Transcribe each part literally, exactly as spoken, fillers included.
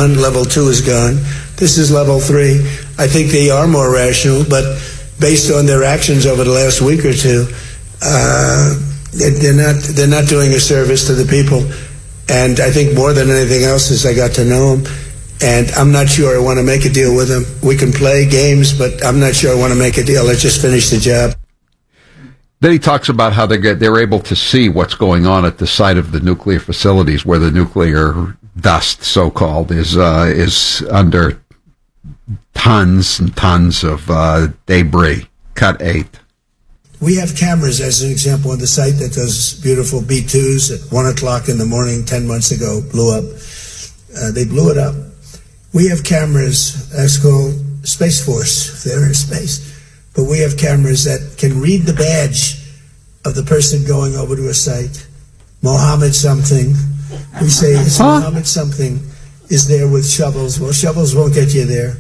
gone. Level two is gone. This is level three. I think they are more rational, but based on their actions over the last week or two, uh, they're not they're not doing a service to the people. And I think more than anything else is I got to know them. And I'm not sure I want to make a deal with them. We can play games, but I'm not sure I want to make a deal. Let's just finish the job. Then he talks about how they get, they're able to see what's going on at the site of the nuclear facilities, where the nuclear dust, so-called, is uh, is under tons and tons of uh, debris. Cut eight. We have cameras, as an example, on the site that does beautiful B twos at one o'clock in the morning ten months ago, blew up. Uh, they blew it up. We have cameras, that's called Space Force, they're in space. But we have cameras that can read the badge of the person going over to a site. Mohammed something. We say, it's huh? Mohammed something is there with shovels. Well, shovels won't get you there.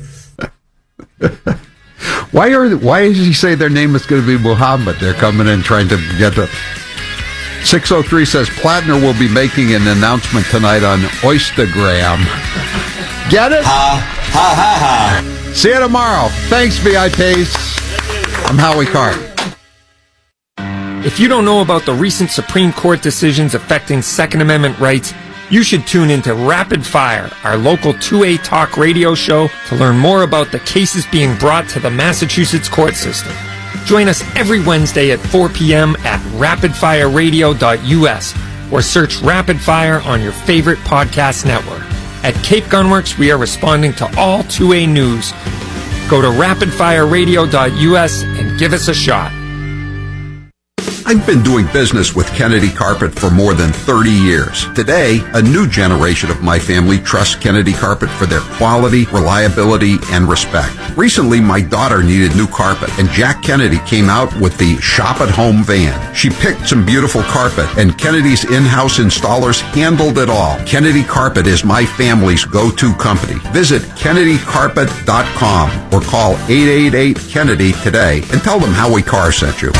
Why are why does he say their name is going to be Muhammad? They're coming in trying to get the... six oh three says Plattner will be making an announcement tonight on Oystagram. Get it? Ha, ha, ha, ha. See you tomorrow. Thanks, V I Ps. I'm Howie Carr. If you don't know about the recent Supreme Court decisions affecting Second Amendment rights, you should tune into Rapid Fire, our local two A talk radio show, to learn more about the cases being brought to the Massachusetts court system. Join us every Wednesday at four p.m. at rapid fire radio dot u s or search Rapid Fire on your favorite podcast network. At Cape Gunworks, we are responding to all two A news. Go to rapid fire radio dot u s and give us a shot. I've been doing business with Kennedy Carpet for more than thirty years. Today, a new generation of my family trusts Kennedy Carpet for their quality, reliability, and respect. Recently, my daughter needed new carpet, and Jack Kennedy came out with the Shop at Home van. She picked some beautiful carpet, and Kennedy's in-house installers handled it all. Kennedy Carpet is my family's go-to company. Visit kennedy carpet dot com or call eight eight eight Kennedy today and tell them Howie Carr sent you.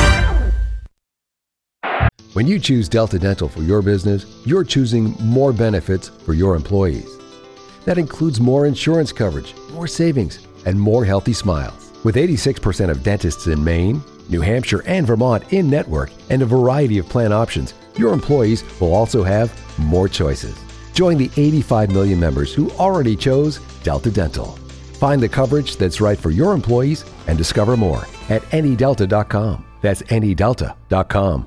When you choose Delta Dental for your business, you're choosing more benefits for your employees. That includes more insurance coverage, more savings, and more healthy smiles. With eighty-six percent of dentists in Maine, New Hampshire, and Vermont in-network, and a variety of plan options, your employees will also have more choices. Join the eighty-five million members who already chose Delta Dental. Find the coverage that's right for your employees and discover more at any delta dot com. That's any delta dot com.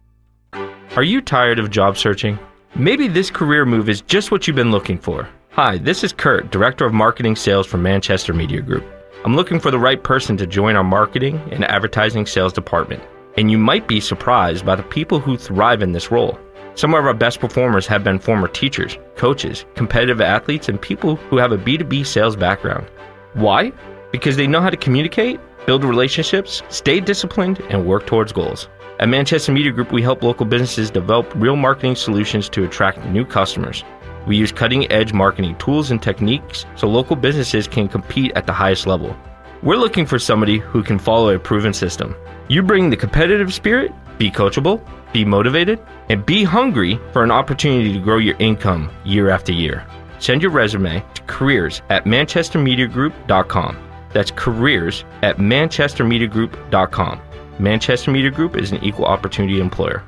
Are you tired of job searching? Maybe this career move is just what you've been looking for. Hi, this is Kurt, Director of Marketing Sales for Manchester Media Group. I'm looking for the right person to join our marketing and advertising sales department. And you might be surprised by the people who thrive in this role. Some of our best performers have been former teachers, coaches, competitive athletes, and people who have a B two B sales background. Why? Because they know how to communicate, build relationships, stay disciplined, and work towards goals. At Manchester Media Group, we help local businesses develop real marketing solutions to attract new customers. We use cutting-edge marketing tools and techniques so local businesses can compete at the highest level. We're looking for somebody who can follow a proven system. You bring the competitive spirit, be coachable, be motivated, and be hungry for an opportunity to grow your income year after year. Send your resume to careers at manchester media group dot com. That's careers at manchester media group dot com. Manchester Media Group is an equal opportunity employer.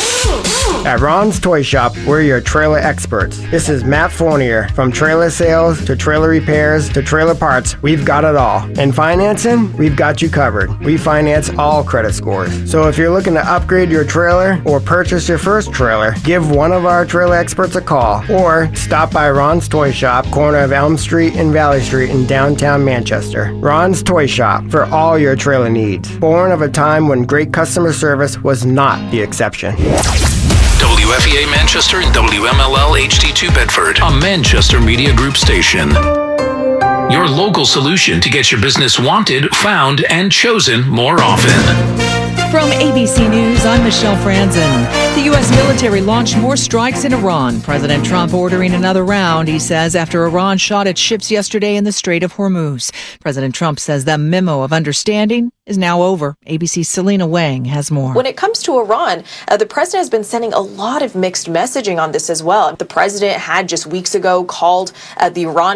At Ron's Toy Shop, we're your trailer experts. This is Matt Fournier. From trailer sales to trailer repairs to trailer parts, we've got it all. And financing, we've got you covered. We finance all credit scores. So if you're looking to upgrade your trailer or purchase your first trailer, give one of our trailer experts a call or stop by Ron's Toy Shop, corner of Elm Street and Valley Street in downtown Manchester. Ron's Toy Shop for all your trailer needs. Born of a time when great customer service was not the exception. W F E A Manchester and W M L L H D two Bedford, a Manchester Media Group station. Your local solution to get your business wanted, found, and chosen more often. From A B C News, I'm Michelle Franzen. The U S military launched more strikes in Iran. President Trump ordering another round, he says, after Iran shot at ships yesterday in the Strait of Hormuz. President Trump says the memo of understanding is now over. A B C's Selena Wang has more. When it comes to Iran, uh, the president has been sending a lot of mixed messaging on this as well. The president had just weeks ago called uh, the Iran